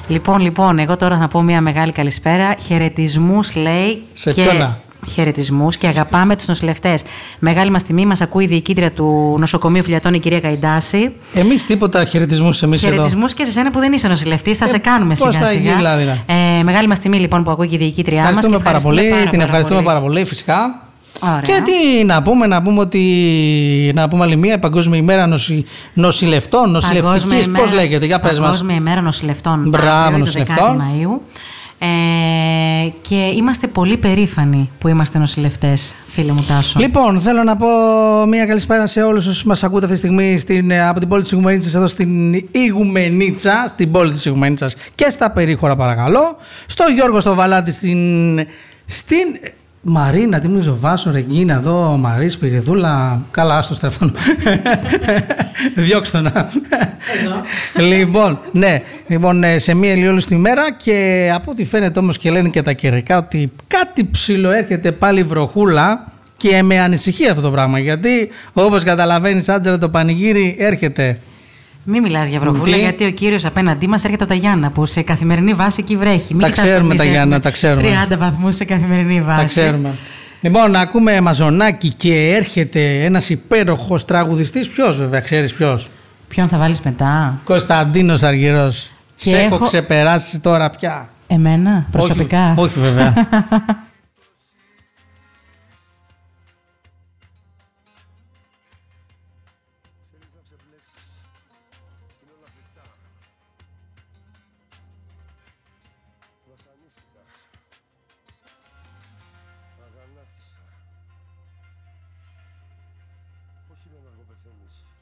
Λοιπόν, εγώ τώρα θα πω μια μεγάλη καλησπέρα. Χαιρετισμούς, λέει. Σε ποιον? Χαιρετισμούς και αγαπάμε τους νοσηλευτές. Μεγάλη μας τιμή, μας ακούει η διοικήτρια του νοσοκομείου Φιλιατών, η κυρία Καϊντάση. Εμείς τίποτα χαιρετισμούς εμείς εδώ. Χαιρετισμούς και σε σένα που δεν είσαι νοσηλευτής, θα σε κάνουμε σιγά σιγά. Πώς θα γίνει δηλαδή? Μεγάλη μας τιμή λοιπόν που ακούει και η διοικήτριά μας. Ευχαριστούμε πάρα πολύ, την ευχαριστούμε πάρα πολύ φυσικά. Ωραία. Και τι να πούμε ότι. Να πούμε άλλη μία Παγκόσμια ημέρα νοσηλευτών, νοσηλευτικής. Πώς λέγεται, για πες μας. Παγκόσμια ημέρα νοσηλευτών. Μπράβο, νοσηλευτών. Μαΐου. Και είμαστε πολύ περήφανοι που είμαστε νοσηλευτές, φίλε μου Τάσο. Λοιπόν, θέλω να πω μια καλησπέρα σε όλους όσους μας ακούτε αυτή τη στιγμή από την πόλη της Ιγουμενίτσας, εδώ στην Ιγουμενίτσα, στην πόλη της Ιγουμενίτσας και στα περίχωρα, παρακαλώ. Στο Γιώργο στο Βαλάτι, στην Μαρίνα, τι μου είπε, Βάσο, Ρεγκίνα, εδώ, Μαρή, Σπυριδούλα. Καλά, στο Στέφανο. Διώξτε να. Λοιπόν, σε μία ηλιόλουστη ημέρα και από ό,τι φαίνεται όμως και λένε και τα καιρικά ότι κάτι ψηλό έρχεται πάλι βροχούλα και με ανησυχεί αυτό το πράγμα. Γιατί όπως καταλαβαίνεις, Άντζελα, το πανηγύρι έρχεται. Μην μιλάς για βροχούλα, γιατί ο κύριος απέναντί μας έρχεται από τα Γιάννα, που σε καθημερινή βάση εκεί βρέχει. Τα ξέρουμε τα Γιάννα, τα ξέρουμε. 30 βαθμούς σε καθημερινή βάση. Τα ξέρουμε. Λοιπόν, ακούμε μαζονάκι και έρχεται ένας υπέροχος τραγουδιστής. Ποιος, βέβαια, ξέρεις ποιος? Ποιον θα βάλεις μετά? Κωνσταντίνος Αργυρός. Σε έχω ξεπεράσει τώρα πια. Εμένα, προσωπικά? Όχι βέβαια. Πώς είναι να αργοπεθαίνεις?